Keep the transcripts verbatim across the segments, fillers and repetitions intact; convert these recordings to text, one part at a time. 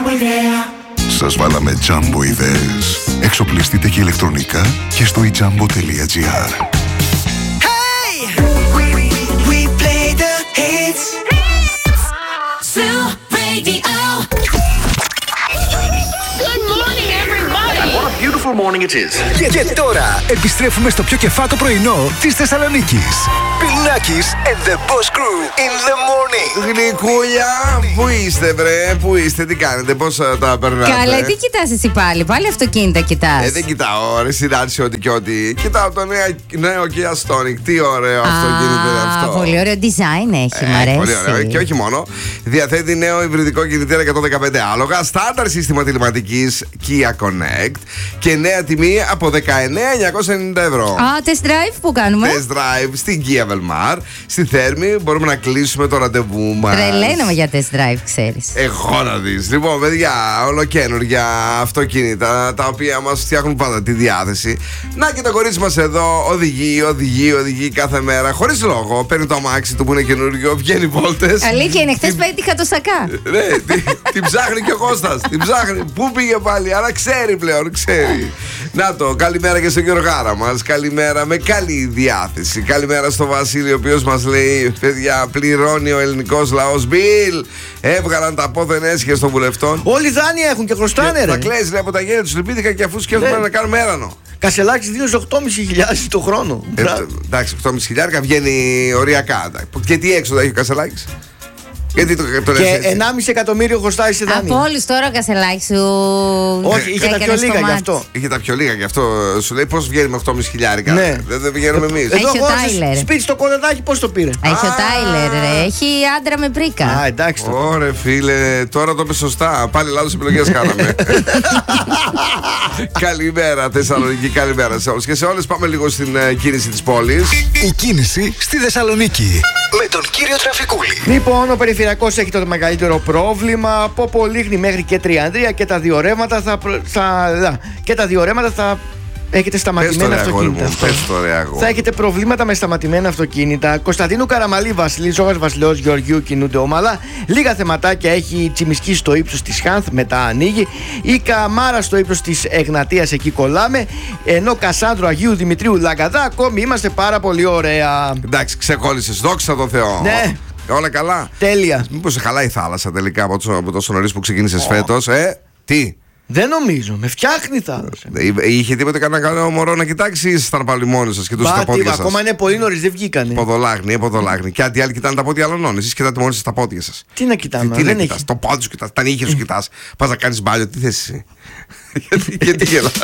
Σας βάλαμε Jumbo ιδέες. Εξοπλιστείτε και ηλεκτρονικά και στο e-jumbo τελεία gr. Beautiful morning it is. Και, και τώρα επιστρέφουμε στο πιο κεφάτο πρωινό της Θεσσαλονίκης. Πιλνάκης and the Boss Crew in the morning. Γλυκούλια, πού είστε βρε, πού είστε, τι κάνετε, πώς τα περνάτε? Καλά, τι κοιτάς εσύ πάλι, πάλι αυτοκίνητα κοιτάς? Ε, δεν κοιτάω, ρε συνάντηση ό,τι και ό,τι. Κοιτάω το νέο, νέο Kia Stonic, τι ωραίο αυτοκίνητο είναι αυτό. Πολύ ωραίο design έχει, μ' αρέσει. Πολύ ωραίο, και όχι μόνο. Διαθέτει νέο υβριδικό κινητήρα εκατόν δεκαπέντε άλογα, στάνταρ σύστημα τηλεματικής Kia Connect και νέα τιμή από δεκαεννέα χιλιάδες εννιακόσια ενενήντα ευρώ. Α, test drive που κάνουμε. Test drive στην Kia Velmar. Στη Θέρμη μπορούμε να κλείσουμε το ραντεβού μας. Τρελαίνομαι για test drive, ξέρεις. Εγώ να δεις. Λοιπόν, παιδιά, ολοκαίνουργια αυτοκίνητα τα οποία μας φτιάχνουν πάντα τη διάθεση. Να και το κορίτσι μας εδώ οδηγεί, οδηγεί, οδηγεί κάθε μέρα. Χωρίς λόγο. Παίρνει το αμάξι του που είναι καινούργιο, βγαίνει βόλτες. Αλήθεια είναι, χθες πέτυχα το σακά. Ναι, την ψάχνει και ο Κώστας. Την ψάχνει. Πού πήγε πάλι, αλλά ξέρει πλέον, ξέρει. Να το, καλημέρα και στον Γιωργάρα μας. Καλημέρα με καλή διάθεση. Καλημέρα στο Βασίλειο, ο οποίος μας λέει: παιδιά, πληρώνει ο ελληνικός λαός μπιλ. Έβγαλαν τα πόθεν έσχες των βουλευτών. Όλοι δάνεια έχουν και χρωστάνε, ρε. Τα κλαις λέει από τα γένεια τους. Λυπήθηκα και αφού σκέφτομαι να κάνουμε έρανο. Κασελάκης δήλωσε οκτώ χιλιάδες πεντακόσια το χρόνο. Ε, εντάξει, οκτώ χιλιάδες πεντακόσια βγαίνει οριακά. Και τι έξοδα έχει ο Κασελάκης? Γιατί το, το και ενάμιση εκατομμύριο χρωστάει σε δάνεια. Από όλους τώρα ο Κασελάκης σου. Όχι, είχε τα πιο λίγα γι' αυτό. Είχε τα πιο λίγα γι' αυτό. Σου λέει πώς βγαίνει με οκτώ χιλιάδες πεντακόσια. Ναι. Δεν, δεν βγαίνουμε εμείς. Έχει ο Τάιλερ. Σπίτι στο Κολεδάκι πώς το πήρε? Έχει ο Τάιλερ, ρε. Έχει άντρα με πρίκα. Α, εντάξει. Ωρε φίλε, τώρα το είπε σωστά. Πάλι λάθος επιλογές κάναμε. Καλημέρα Θεσσαλονίκη, καλημέρα σε όλους και σε όλες. Πάμε λίγο στην uh, κίνηση της πόλης. Η κίνηση στη Θεσσαλονίκη με τον κύριο Τραφικούλη. Λοιπόν, ο περιφερειακός έχει το μεγαλύτερο πρόβλημα από Πολύχνη μέχρι και Τριανδρία και τα δύο ρεύματα θα, θα, και τα δύο ρεύματα θα έχετε σταματημένα αυτοκίνητα. Μου, πες το ρε, θα έχετε προβλήματα με σταματημένα αυτοκίνητα. Κωνσταντίνου Καραμαλή, Βασιλή, Ζώγας Βασιλέως Γεωργίου κινούνται ομαλά. Λίγα θεματάκια έχει Τσιμισκή στο ύψος της Χάνθ, μετά ανοίγει. Η Καμάρα στο ύψος της Εγνατίας, εκεί κολλάμε. Ενώ Κασάνδρου Αγίου Δημητρίου Λαγκαδά, ακόμη είμαστε πάρα πολύ ωραία. Εντάξει, ξεκόλλησες, δόξα τω Θεώ. Ναι. Όλα καλά. Τέλεια. Μήπως σε χαλάει η θάλασσα τελικά από τόσο, από τόσο νωρίς που ξεκίνησες oh. φέτος, ε? Τι? Δεν νομίζω, με φτιάχνει η θάλασσα. Είχε τίποτε κανένα καλό μωρό να κοιτάξει ή ήσασταν πάλι μόνοι σας, κοιτούσατε τα πόδια σας? Ακόμα είναι πολύ νωρίς, δεν βγήκανε. Ποδολάγνη, ποδολάγνη. Και αντί άλλοι κοιτάνε τα πόδια άλλων, εσείς κοιτάτε μόνοι σας τα πόδια σας. Τι να κοιτάμε, τι, τι δεν να έχει. κοιτάς, το πόδι σου κοιτάς, τα νύχια σου κοιτάς. Πας να κάνεις μπάλιο, τι θες εσύ? Γιατί γελάς?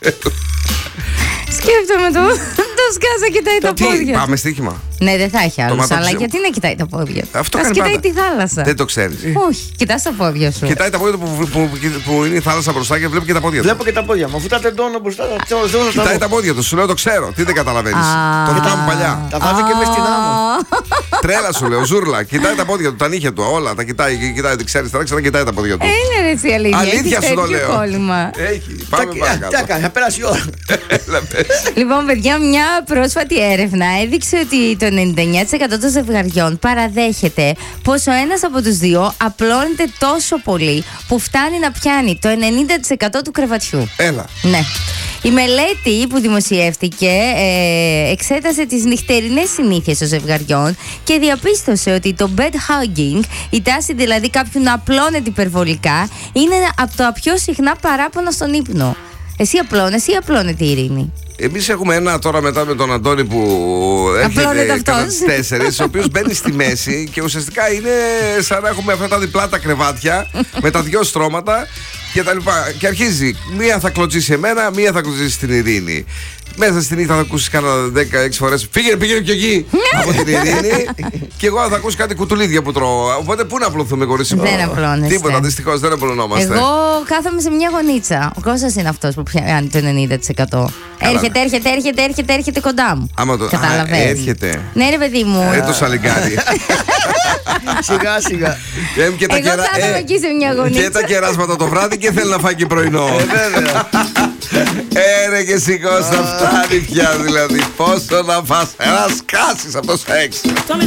Σκέφτομαι το, το σκάσα, κοιτάει τα πόδια. Πάμε στοίχημα. Ναι, δεν θα έχει άλλος, αλλά γιατί να κοιτάει τα πόδια? Αυτό Ας κοιτάει τη θάλασσα. Δεν το ξέρεις. Όχι, κοιτάς τα πόδια σου. Κοιτάει τα πόδια που, που, που, που είναι η θάλασσα μπροστά και βλέπει και τα πόδια του. Βλέπω και τα πόδια μου, αφού τα τεντώνω μπροστά. Κοιτάει τα πόδια του, σου λέω το ξέρω. Τι δεν καταλαβαίνεις? Το θυμάμαι παλιά. Τα βάζω και μες στην άμμο. Τρέλα σου λέω, ζούρλα. Κοιτάει τα πόδια του, τα νύχια του, όλα τα κοιτάει. Κοιτάει δεξιά, ξανά κοιτάει τα πόδια του. Είναι ρε εσύ αλήθεια. Αλήθεια σου το λέω. Έχει. Πάμε Τι έκανε, θα πέρασει η ώρα. Λοιπόν, παιδιά, μια πρόσφατη έρευνα έδειξε ότι το ενενήντα εννιά τοις εκατό των ζευγαριών παραδέχεται πως ο ένας από τους δύο απλώνεται τόσο πολύ που φτάνει να πιάνει το ενενήντα τοις εκατό του κρεβατιού. Έλα. Ναι. Η μελέτη που δημοσιεύτηκε ε, εξέτασε τις νυχτερινές συνήθειες των ζευγαριών και διαπίστωσε ότι το bed hugging, η τάση δηλαδή κάποιου να απλώνεται υπερβολικά, είναι από τα πιο συχνά παράπονα στον ύπνο. Εσύ απλώνεσαι ή απλώνεται η Ειρήνη? Εμείς έχουμε ένα τώρα μετά με τον Αντώνη που έρχεται κατά τις τέσσερις, ο οποίος μπαίνει στη μέση και ουσιαστικά είναι σαν να έχουμε αυτά τα διπλά τα κρεβάτια με τα δυο στρώματα και τα λοιπά. Και αρχίζει, μία θα κλωτσίσει εμένα, μία θα κλωτσίσει την Ειρήνη. Μέσα στην νύχτα θα ακούσεις κάνα δέκα έξι φορές πήγαινε, πήγαινε και εκεί από την Ειρήνη. Και εγώ θα ακούσει κάτι κουτουλίδια που τρώω. Οπότε πού να απλωθούμε, κορίτσι μου? Δεν απλώνεστε. Τίποτα, δυστυχώς δεν απλωνόμαστε. Εγώ κάθομαι σε μια γωνίτσα. Ο Κώστας είναι αυτός που πιάνει το ενενήντα τοις εκατό. Έρχεται, έρχεται, έρχεται, έρχεται, έρχεται κοντά μου. Άμα το καταλαβαίνεις. Έρχεται. Ναι, ρε παιδί μου. Ε, το σαλιγκάρι. Σιγά σιγά. Εγώ κάθομαι εκεί σε μια γωνίτσα. Και τα κεράσματα το βράδυ και θέλει να φάει και πρωινό. Έρε και σηκώς να φτάνει πια, δηλαδή. Πόσο να φας, να σκάσεις από το σεξ.